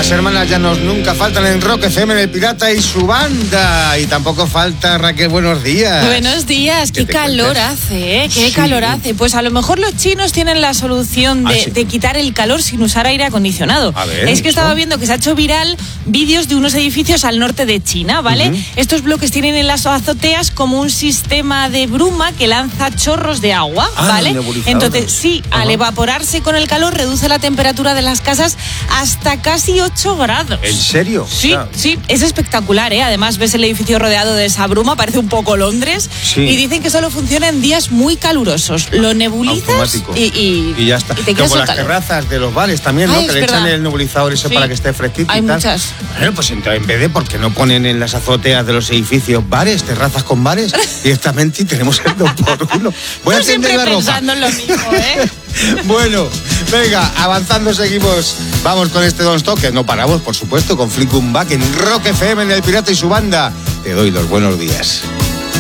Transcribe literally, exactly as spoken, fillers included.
Las hermanas Llanos nunca faltan en Rock F M, en El Pirata y su banda. Y tampoco falta Raquel, buenos días. Buenos días, qué, qué calor cuentas? hace, ¿eh? Qué sí. calor hace. Pues a lo mejor los chinos tienen la solución de, ah, sí. de quitar el calor sin usar aire acondicionado. A ver, es que ¿eso? estaba viendo que se ha hecho viral vídeos de unos edificios al norte de China, ¿vale? Uh-huh. Estos bloques tienen en las azoteas como un sistema de bruma que lanza chorros de agua, ah, ¿vale? Entonces, sí, uh-huh. al evaporarse con el calor reduce la temperatura de las casas hasta casi ocho grados. ¿En serio? Sí, o sea, sí, es espectacular, ¿eh? Además ves el edificio rodeado de esa bruma, parece un poco Londres. Sí. Y dicen que solo funciona en días muy calurosos. Lo nebulizas y, y, y ya está. Y te quedas como las calor. terrazas de los bares también, ¿no? Ay, que le verdad. echan el nebulizador ese sí. para que esté fresquito Hay y tal. muchas. Bueno, pues entonces en vez de, ¿por qué no ponen en las azoteas de los edificios bares, terrazas con bares? Directamente y tenemos el dos por uno. Voy a tender la ropa. Pensando en lo mismo, ¿eh? Bueno, venga, avanzando seguimos. Vamos con este Don't Stop, que no paramos, por supuesto, con Fleetwood Mac en Rock F M, en El Pirata y su banda. Te doy los buenos días.